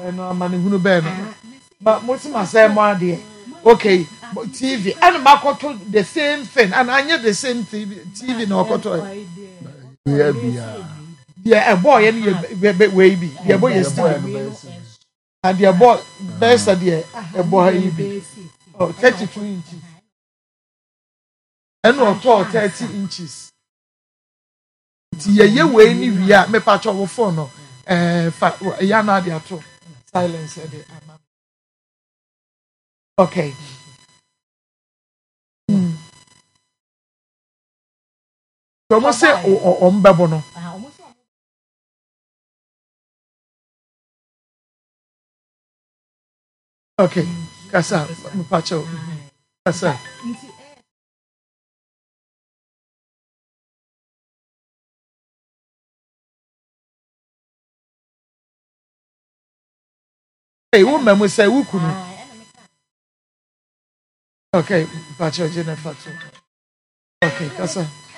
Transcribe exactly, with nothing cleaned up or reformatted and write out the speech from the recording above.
no amane hunu be no but mo si ma say mo ade okay T V and makoto the same thing and anya the same T V T V na okoto yeah bia yeah a boy and we be yeah boy is and the boy best there a boy be oh thirty-two inches and no tall thirty inches ti ye ye we ni wi a me pa cho wo phone no eh ya na dia to silence there okay so mo say o mbebo no okay kasa me pa cho kasa hey woman mo say wo kunu okay pa cho Jennifer okay kasa